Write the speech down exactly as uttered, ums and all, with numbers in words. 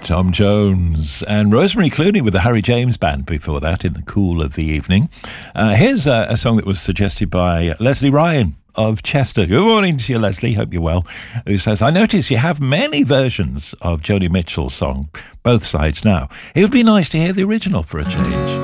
Tom Jones and Rosemary Clooney with the Harry James Band before that, in the cool of the evening. Uh, here's a, a song that was suggested by Leslie Ryan of Chester. Good morning to you, Leslie. Hope you're well. Who says, I notice you have many versions of Joni Mitchell's song, both sides now. It would be nice to hear the original for a change.